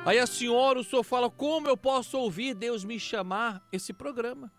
Aí a senhora, o senhor fala, como eu posso ouvir Deus me chamar? Esse programa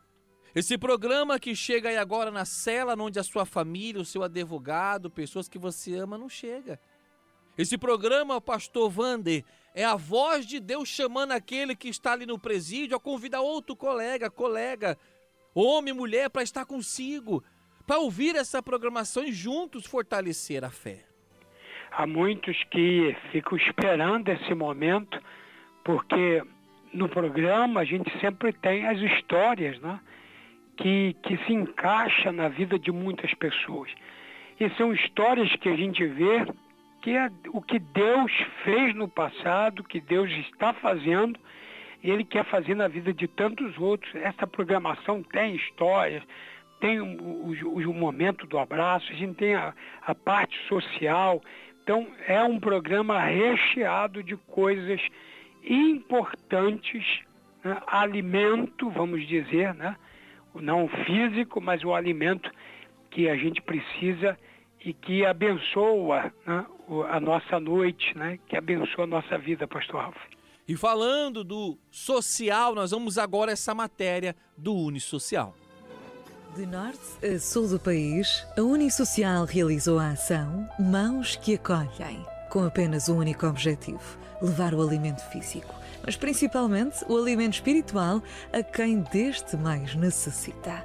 que chega aí agora na cela onde a sua família, o seu advogado, pessoas que você ama, não chega. Esse programa, pastor Wander, é a voz de Deus chamando aquele que está ali no presídio a convidar outro colega, homem, mulher, para estar consigo, para ouvir essa programação e juntos fortalecer a fé. Há muitos que ficam esperando esse momento, porque no programa a gente sempre tem as histórias, né, que se encaixam na vida de muitas pessoas. E são histórias que a gente vê que é o que Deus fez no passado, que Deus está fazendo, e Ele quer fazer na vida de tantos outros. Essa programação tem histórias, tem o momento do abraço, a gente tem a parte social. Então é um programa recheado de coisas importantes, né? Alimento, vamos dizer, né? Não físico, mas o alimento que a gente precisa e que abençoa, né, a nossa noite, né, que abençoa a nossa vida, pastor Ralf. E falando do social, nós vamos agora a essa matéria do Unisocial. De norte a sul do país, a Unisocial realizou a ação Mãos que Acolhem, com apenas um único objetivo: levar o alimento físico, mas principalmente o alimento espiritual a quem deste mais necessita.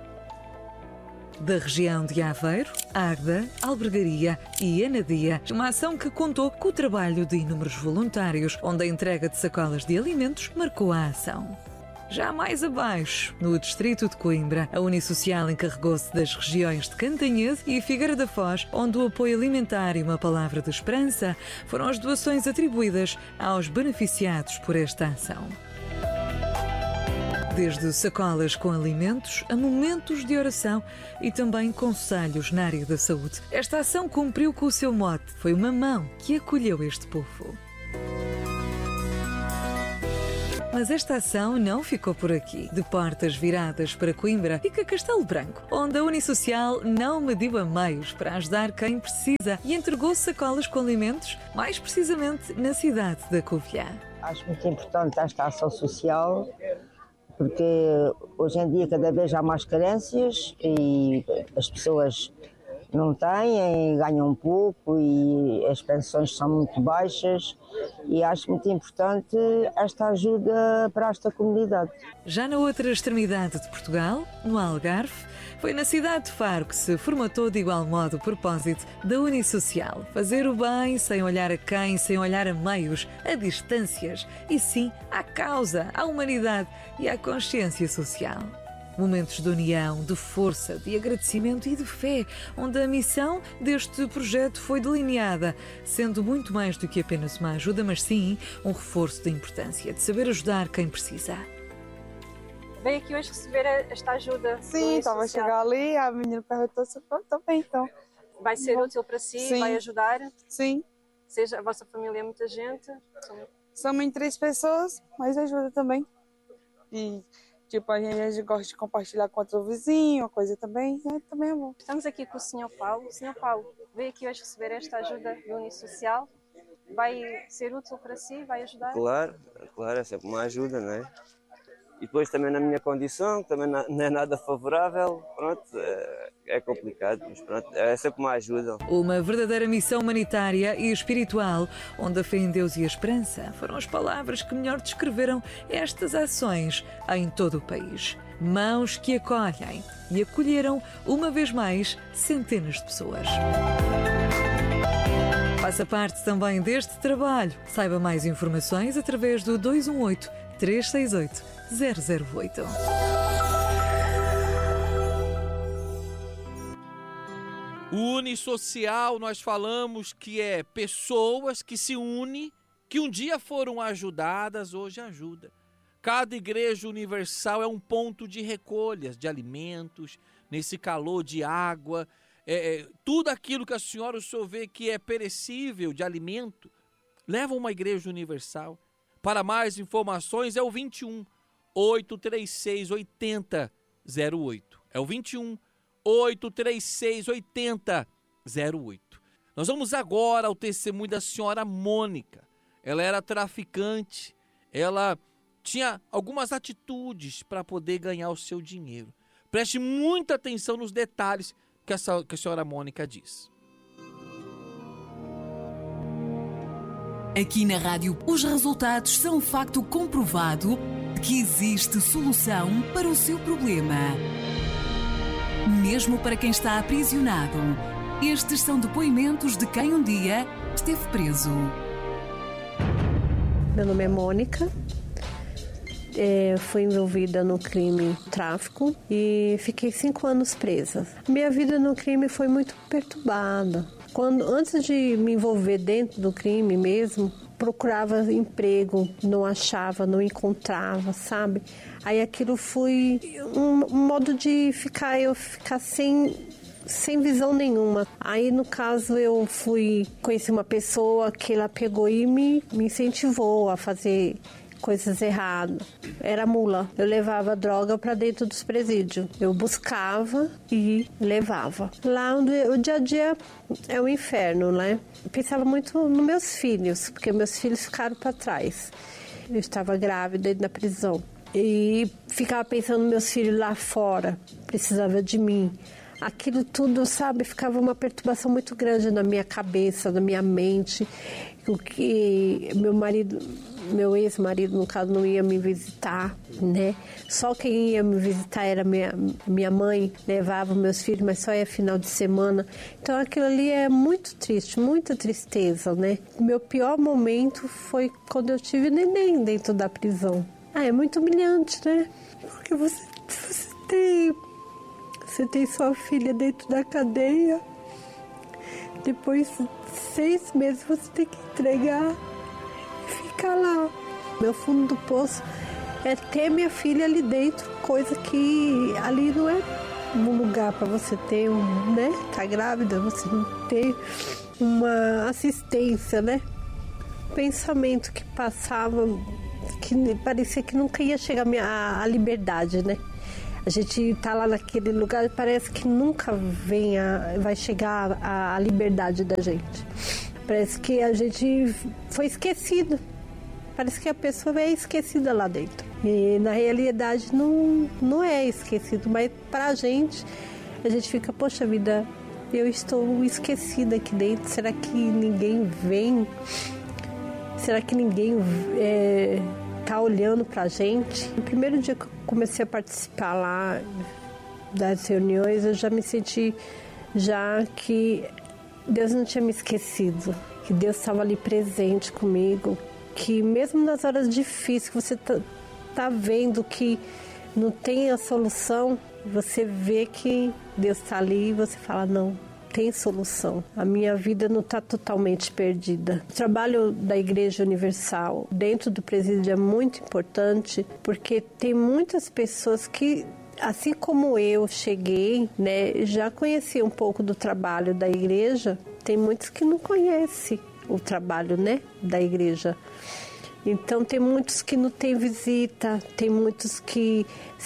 Da região de Aveiro, Agda, Albergaria e Anadia, uma ação que contou com o trabalho de inúmeros voluntários, onde a entrega de sacolas de alimentos marcou a ação. Já mais abaixo, no distrito de Coimbra, a Unisocial encarregou-se das regiões de Cantanhede e Figueira da Foz, onde o apoio alimentar e uma palavra de esperança foram as doações atribuídas aos beneficiados por esta ação. Desde sacolas com alimentos a momentos de oração e também conselhos na área da saúde. Esta ação cumpriu com o seu mote. Foi uma mão que acolheu este povo. Mas esta ação não ficou por aqui. De portas viradas para Coimbra, fica Castelo Branco, onde a Unisocial não mediu a meios para ajudar quem precisa e entregou sacolas com alimentos, mais precisamente na cidade da Covilhã. Acho muito importante esta ação social, porque hoje em dia cada vez há mais carências e as pessoas não têm, ganham pouco e as pensões são muito baixas, e acho muito importante esta ajuda para esta comunidade. Já na outra extremidade de Portugal, no Algarve, foi na cidade de Faro que se formatou de igual modo o propósito da Unisocial: fazer o bem sem olhar a quem, sem olhar a meios, a distâncias, e sim à causa, à humanidade e à consciência social. Momentos de união, de força, de agradecimento e de fé, onde a missão deste projeto foi delineada, sendo muito mais do que apenas uma ajuda, mas sim um reforço da importância de saber ajudar quem precisa. Veio aqui hoje receber esta ajuda? Sim, estava a chegar ali, a menina perguntou se estou bem, então. Vai ser útil para si? Sim. Vai ajudar? Sim. Seja, a vossa família é muita gente? Somos em 3 pessoas, mas ajuda também. E tipo, a gente gosta de compartilhar com outro vizinho, uma coisa também, também é bom. Estamos aqui com o Sr. Paulo. O Sr. Paulo veio aqui hoje receber esta ajuda do Unisocial. Vai ser útil para si? Vai ajudar? Claro, é sempre uma ajuda, não é? E depois também na minha condição, também não é nada favorável, pronto, é complicado, mas pronto, é sempre uma ajuda. Uma verdadeira missão humanitária e espiritual, onde a fé em Deus e a esperança foram as palavras que melhor descreveram estas ações em todo o país. Mãos que acolhem, e acolheram, uma vez mais, centenas de pessoas. Faça parte também deste trabalho. Saiba mais informações através do 218-368-008. O Unisocial, nós falamos que é pessoas que se unem, que um dia foram ajudadas, hoje ajuda. Cada igreja universal é um ponto de recolhas de alimentos, nesse calor de água, tudo aquilo que a senhora, o senhor vê que é perecível de alimento, leva uma igreja universal. Para mais informações é o 21 836 8008. É o 21 836 8008. Nós vamos agora ao testemunho da senhora Mônica. Ela era traficante, ela tinha algumas atitudes para poder ganhar o seu dinheiro. Preste muita atenção nos detalhes que a senhora Mônica diz. Aqui na rádio, os resultados são um facto comprovado que existe solução para o seu problema. Mesmo para quem está aprisionado, estes são depoimentos de quem um dia esteve preso. Meu nome é Mônica. Fui envolvida no crime tráfico e fiquei 5 anos presa. Minha vida no crime foi muito perturbada. Antes de me envolver dentro do crime mesmo, procurava emprego, não achava, não encontrava, sabe? Aí aquilo foi um modo de ficar sem visão nenhuma. Aí, no caso, eu conheci uma pessoa que ela pegou e me incentivou a fazer coisas erradas. Era mula. Eu levava droga para dentro dos presídios. Eu buscava e levava. Lá o dia a dia é um inferno, né? Eu pensava muito nos meus filhos, porque meus filhos ficaram para trás. Eu estava grávida na prisão. E ficava pensando nos meus filhos lá fora. Precisava de mim. Aquilo tudo, sabe, ficava uma perturbação muito grande na minha cabeça, na minha mente. O que meu ex-marido, no caso, não ia me visitar, né? Só quem ia me visitar era minha mãe, levava meus filhos, mas só ia final de semana. Então aquilo ali é muito triste, muita tristeza, né? Meu pior momento foi quando eu tive neném dentro da prisão. É muito humilhante, né? Porque você tem sua filha dentro da cadeia, depois de 6 meses você tem que entregar e ficar lá. Meu fundo do poço é ter minha filha ali dentro, coisa que ali não é um lugar para você ter, né? Tá grávida, você não ter uma assistência, né? Pensamento que passava, que parecia que nunca ia chegar a liberdade, né? A gente tá lá naquele lugar e parece que nunca vai chegar a liberdade da gente. Parece que a gente foi esquecido. Parece que a pessoa é esquecida lá dentro. E na realidade não é esquecido, mas pra gente, a gente fica, poxa vida, eu estou esquecida aqui dentro. Será que ninguém vem? Será que ninguém tá olhando pra gente? No primeiro dia que eu comecei a participar lá das reuniões, eu já me senti que Deus não tinha me esquecido, que Deus estava ali presente comigo, que mesmo nas horas difíceis que você tá vendo que não tem a solução, você vê que Deus está ali e você fala, não, tem solução. A minha vida não está totalmente perdida. O trabalho da Igreja Universal dentro do presídio é muito importante, porque tem muitas pessoas que, assim como eu cheguei, né, já conheci um pouco do trabalho da igreja. Tem muitos que não conhecem o trabalho, né, da igreja. Então tem muitos que não têm visita, tem muitos que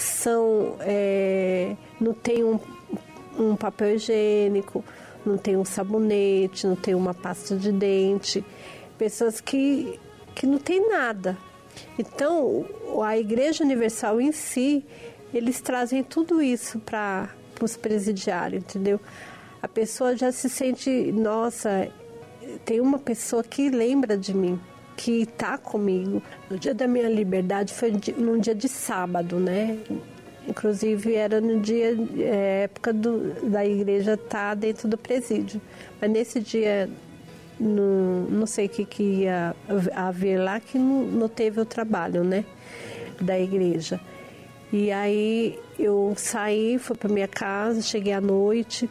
não tem um papel higiênico, não tem um sabonete, não tem uma pasta de dente, pessoas que não tem nada. Então, a Igreja Universal em si, eles trazem tudo isso para os presidiários, entendeu? A pessoa já se sente, nossa, tem uma pessoa que lembra de mim, que está comigo. No dia da minha liberdade foi num dia de sábado, né? Inclusive era no dia, época da igreja estar dentro do presídio. Mas nesse dia, não sei o que ia haver lá, que não teve o trabalho, né, da igreja. E aí eu saí, fui para minha casa, cheguei à noite,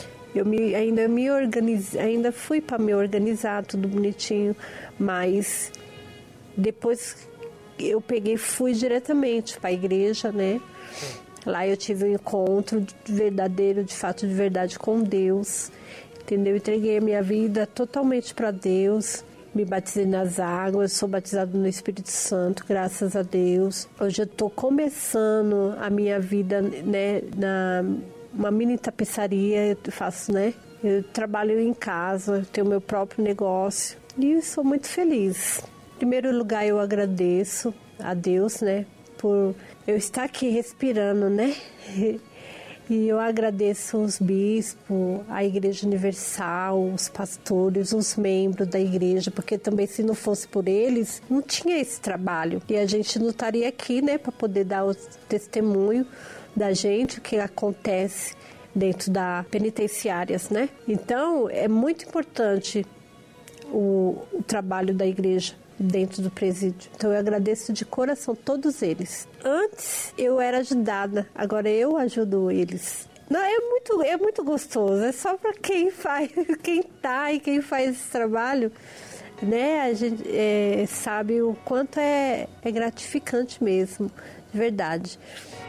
ainda fui para me organizar, tudo bonitinho, mas depois eu fui diretamente para a igreja, né? Lá eu tive um encontro verdadeiro, de fato, de verdade com Deus, entendeu? Entreguei a minha vida totalmente para Deus, me batizei nas águas, sou batizado no Espírito Santo, graças a Deus. Hoje eu estou começando a minha vida, né, uma mini tapeçaria, eu faço, né? Eu trabalho em casa, tenho meu próprio negócio e sou muito feliz. Em primeiro lugar, eu agradeço a Deus, né, por eu estar aqui respirando, né? E eu agradeço os bispos, a Igreja Universal, os pastores, os membros da igreja, porque também se não fosse por eles, não tinha esse trabalho. E a gente não estaria aqui, né, para poder dar o testemunho da gente, o que acontece dentro da penitenciárias, né? Então, é muito importante o trabalho da igreja dentro do presídio. Então eu agradeço de coração todos eles. Antes eu era ajudada, agora eu ajudo eles. Não, é muito gostoso, é só para quem faz, quem tá e quem faz esse trabalho, né? A gente sabe o quanto é gratificante mesmo, de verdade.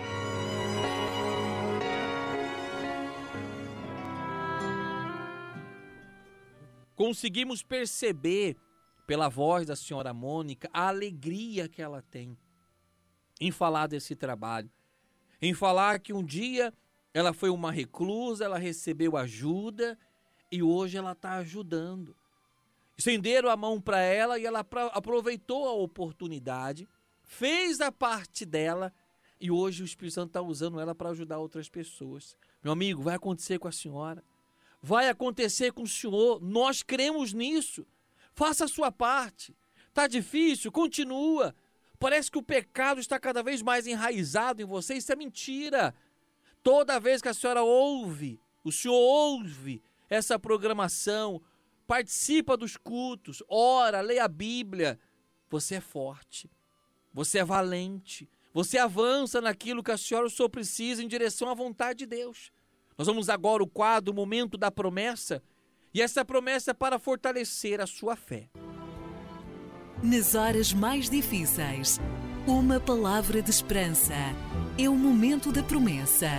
Conseguimos perceber pela voz da senhora Mônica a alegria que ela tem em falar desse trabalho, em falar que um dia ela foi uma reclusa, ela recebeu ajuda e hoje ela está ajudando. Estenderam a mão para ela e ela aproveitou a oportunidade, fez a parte dela e hoje o Espírito Santo está usando ela para ajudar outras pessoas. Meu amigo, vai acontecer com a senhora, vai acontecer com o senhor, nós cremos nisso. Faça a sua parte. Está difícil? Continua. Parece que o pecado está cada vez mais enraizado em você. Isso é mentira. Toda vez que a senhora ouve, o senhor ouve essa programação, participa dos cultos, ora, leia a Bíblia, você é forte, você é valente, você avança naquilo que a senhora ou o senhor precisa em direção à vontade de Deus. Nós vamos agora ao quadro, o momento da promessa. E essa promessa é para fortalecer a sua fé. Nas horas mais difíceis, uma palavra de esperança. É o momento da promessa.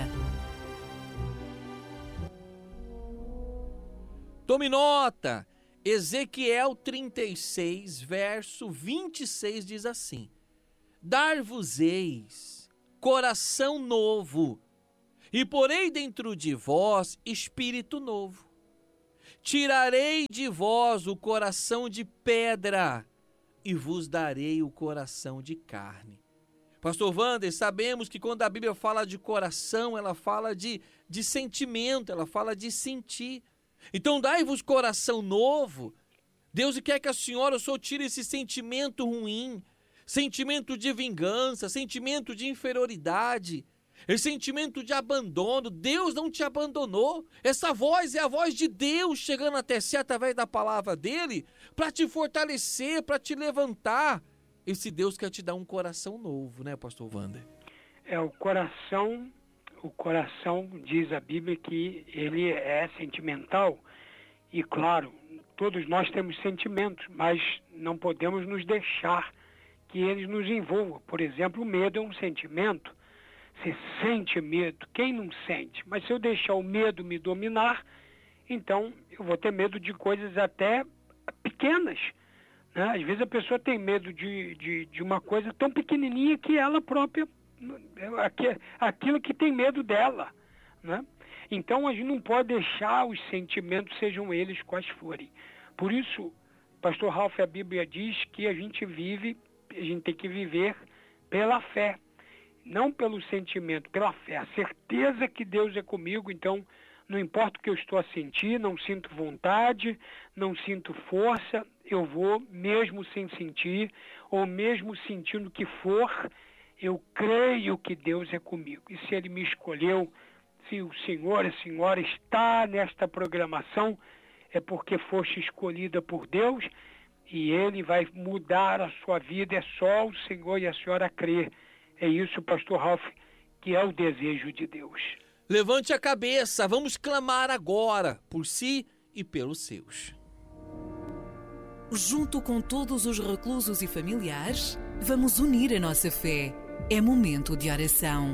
Tome nota. Ezequiel 36, verso 26 diz assim: Dar-vos-eis coração novo, e porei dentro de vós espírito novo. Tirarei de vós o coração de pedra e vos darei o coração de carne. Pastor Wander, sabemos que quando a Bíblia fala de coração, ela fala de sentimento, ela fala de sentir. Então dai-vos coração novo. Deus quer que a senhora ou o senhor tire esse sentimento ruim, sentimento de vingança, sentimento de inferioridade, esse sentimento de abandono. Deus não te abandonou. Essa voz é a voz de Deus chegando até si através da palavra dele para te fortalecer, para te levantar. Esse Deus quer te dar um coração novo, né, pastor Wander? O coração diz a Bíblia que ele é sentimental e, claro, todos nós temos sentimentos, mas não podemos nos deixar que eles nos envolvam. Por exemplo, o medo é um sentimento. Você sente medo, quem não sente? Mas se eu deixar o medo me dominar, então eu vou ter medo de coisas até pequenas, né? Às vezes a pessoa tem medo de uma coisa tão pequenininha que ela própria, aquilo que tem medo dela, né? Então a gente não pode deixar os sentimentos, sejam eles quais forem. Por isso, pastor Ralph, a Bíblia diz que a gente tem que viver pela fé. Não pelo sentimento, pela fé, a certeza que Deus é comigo. Então não importa o que eu estou a sentir, não sinto vontade, não sinto força, eu vou mesmo sem sentir, ou mesmo sentindo o que for, eu creio que Deus é comigo. E se Ele me escolheu, se o senhor, a senhora está nesta programação, é porque foste escolhida por Deus e Ele vai mudar a sua vida. É só o Senhor e a senhora crer. É isso, pastor Ralph, que é o desejo de Deus. Levante a cabeça, vamos clamar agora por si e pelos seus. Junto com todos os reclusos e familiares, vamos unir a nossa fé. É momento de oração.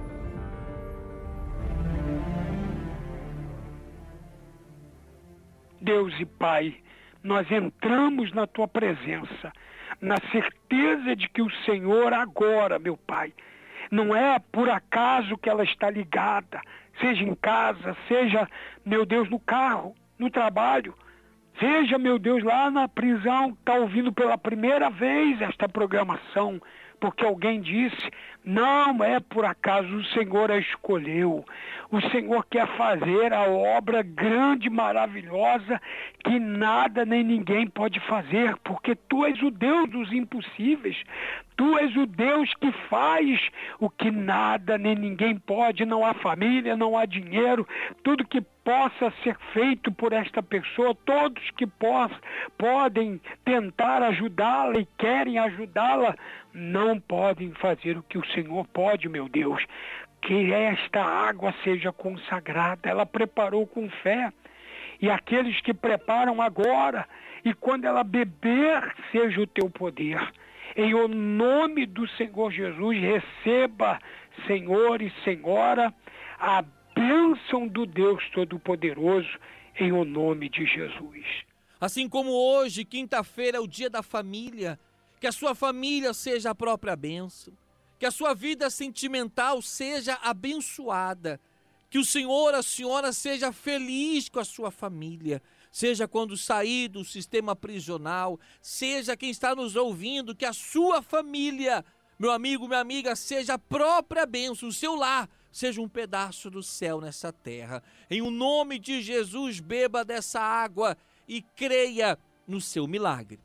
Deus e Pai, nós entramos na Tua presença, na certeza de que o Senhor agora, meu Pai, não é por acaso que ela está ligada, seja em casa, seja, meu Deus, no carro, no trabalho. Veja, meu Deus, lá na prisão, está ouvindo pela primeira vez esta programação, porque alguém disse, não é por acaso, o Senhor a escolheu. O Senhor quer fazer a obra grande, maravilhosa, que nada nem ninguém pode fazer, porque Tu és o Deus dos impossíveis. Tu és o Deus que faz o que nada nem ninguém pode, não há família, não há dinheiro, tudo que possa ser feito por esta pessoa, todos que podem tentar ajudá-la e querem ajudá-la, não podem fazer o que o Senhor pode, meu Deus. Que esta água seja consagrada, ela preparou com fé, e aqueles que preparam agora, e quando ela beber, seja o Teu poder. Em o nome do Senhor Jesus, receba, Senhor e Senhora, a bênção do Deus Todo-Poderoso, em o nome de Jesus. Assim como hoje, quinta-feira, é o dia da família, que a sua família seja a própria bênção, que a sua vida sentimental seja abençoada, que o Senhor, a senhora seja feliz com a sua família, seja quando sair do sistema prisional, seja quem está nos ouvindo, que a sua família, meu amigo, minha amiga, seja a própria bênção, o seu lar seja um pedaço do céu nessa terra. Em o nome de Jesus, beba dessa água e creia no seu milagre.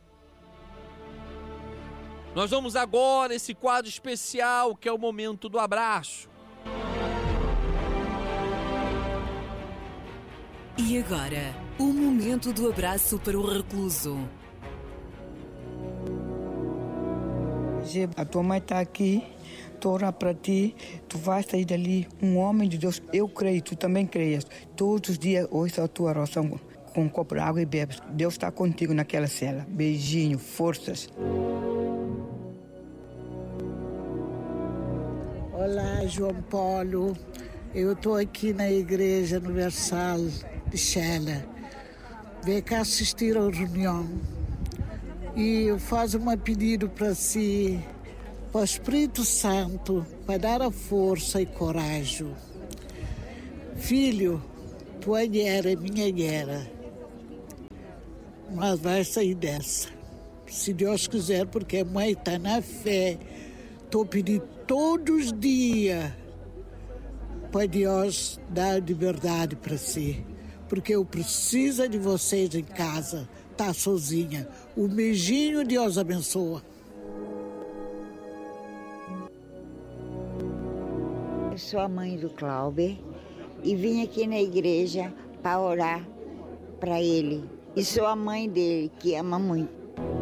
Nós vamos agora a esse quadro especial que é o momento do abraço. E agora, o momento do abraço para o recluso. A tua mãe está aqui, estou orando para ti, tu vais sair dali um homem de Deus. Eu creio, tu também creias. Todos os dias ouço a tua oração com um copo de água e bebes. Deus está contigo naquela cela. Beijinho, forças. Olá, João Paulo. Eu estou aqui na Igreja Universal de Xela. Vem cá assistir à reunião. E eu faço um pedido para si, para o Espírito Santo, para dar a força e coragem. Filho, tua guerra é minha guerra. Mas vai sair dessa. Se Deus quiser, porque a mãe está na fé. Estou pedindo todos os dias para Deus dar liberdade para si. Porque eu preciso de vocês em casa. Está sozinha. Um beijinho, Deus abençoa. Eu sou a mãe do Cláudio e vim aqui na igreja para orar para ele. E sou a mãe dele, que ama muito.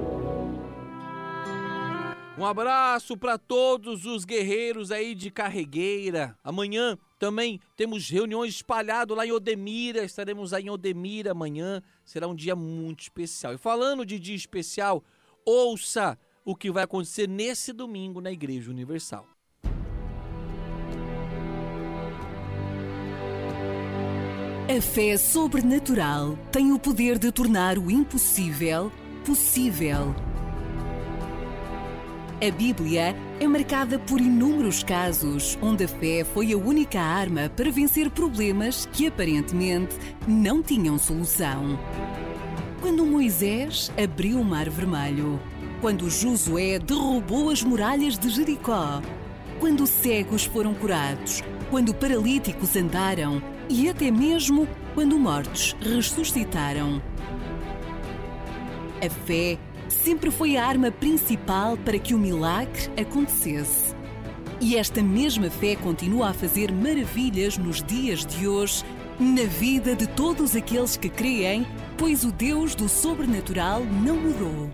Um abraço para todos os guerreiros aí de Carregueira. Amanhã também temos reuniões espalhadas lá em Odemira. Estaremos aí em Odemira amanhã. Será um dia muito especial. E falando de dia especial, ouça o que vai acontecer nesse domingo na Igreja Universal. A fé sobrenatural tem o poder de tornar o impossível possível. A Bíblia é marcada por inúmeros casos onde a fé foi a única arma para vencer problemas que aparentemente não tinham solução. Quando Moisés abriu o Mar Vermelho, quando Josué derrubou as muralhas de Jericó, quando cegos foram curados, quando paralíticos andaram e até mesmo quando mortos ressuscitaram. A fé sempre foi a arma principal para que o milagre acontecesse. E esta mesma fé continua a fazer maravilhas nos dias de hoje, na vida de todos aqueles que creem, pois o Deus do sobrenatural não mudou.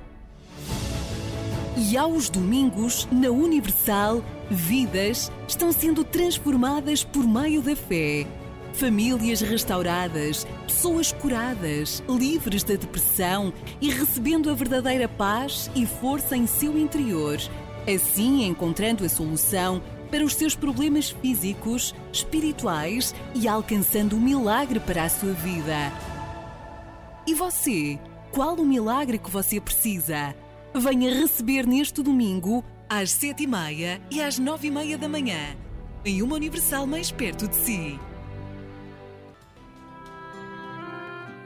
E aos domingos, na Universal, vidas estão sendo transformadas por meio da fé. Famílias restauradas, pessoas curadas, livres da depressão e recebendo a verdadeira paz e força em seu interior, assim encontrando a solução para os seus problemas físicos, espirituais e alcançando o milagre para a sua vida. E você? Qual o milagre que você precisa? Venha receber neste domingo, às 7h30 e às 9h30 da manhã, em uma Universal mais perto de si.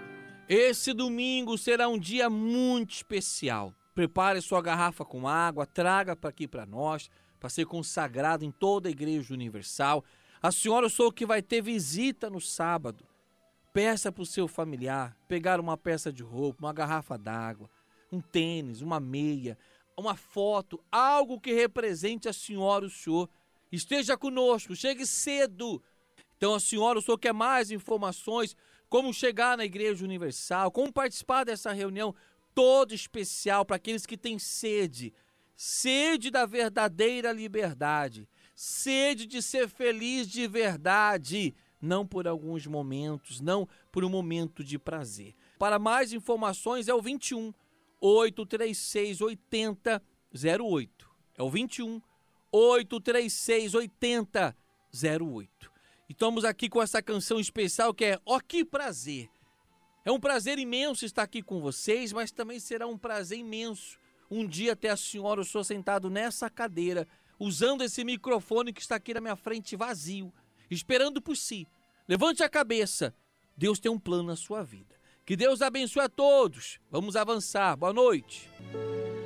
Esse domingo será um dia muito especial. Prepare sua garrafa com água, traga para aqui para nós, para ser consagrado em toda a Igreja Universal. A senhora, eu sou o que vai ter visita no sábado. Peça para o seu familiar pegar uma peça de roupa, uma garrafa d'água, um tênis, uma meia, uma foto, algo que represente a senhora e o senhor. Esteja conosco, chegue cedo. Então a senhora, o senhor quer mais informações, como chegar na Igreja Universal, como participar dessa reunião toda especial para aqueles que têm sede da verdadeira liberdade, sede de ser feliz de verdade, não por alguns momentos, não por um momento de prazer. Para mais informações é o 21 836 8008. É o 21 836 8008. E estamos aqui com essa canção especial que é Ó Que Prazer. É um prazer imenso estar aqui com vocês, mas também será um prazer imenso um dia ter a senhora, o senhor sentado nessa cadeira, usando esse microfone que está aqui na minha frente vazio, esperando por si. Levante a cabeça. Deus tem um plano na sua vida. Que Deus abençoe a todos. Vamos avançar. Boa noite.